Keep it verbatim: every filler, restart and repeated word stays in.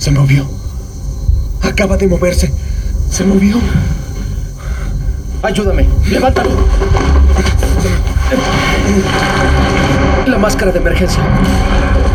Se movió. Acaba de moverse. Se movió. Ayúdame. Levántalo. La máscara de emergencia.